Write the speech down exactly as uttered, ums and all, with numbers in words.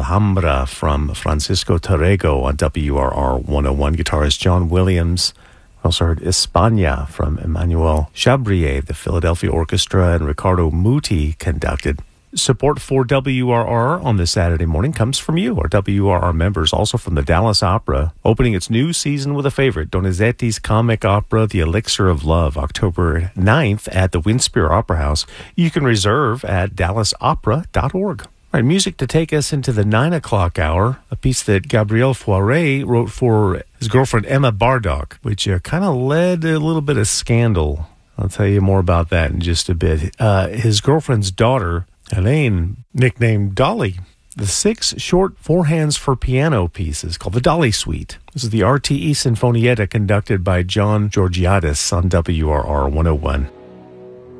Alhambra from Francisco Torrego on W R R one oh one. Guitarist John Williams. Also heard España from Emmanuel Chabrier. The Philadelphia Orchestra and Ricardo Muti conducted. Support for W R R on this Saturday morning comes from you, our W R R members, also from the Dallas Opera, opening its new season with a favorite, Donizetti's comic opera, The Elixir of Love, October ninth at the Winspear Opera House. You can reserve at dallas opera dot org. All right, music to take us into the nine o'clock hour, a piece that Gabriel Fauré wrote for his girlfriend Emma Bardock, which uh, kind of led a little bit of scandal. I'll tell you more about that in just a bit. Uh, his girlfriend's daughter, Elaine, nicknamed Dolly. The six short four hands for piano pieces called the Dolly Suite. This is the R T E Sinfonietta conducted by John Georgiadis on W R R one oh one.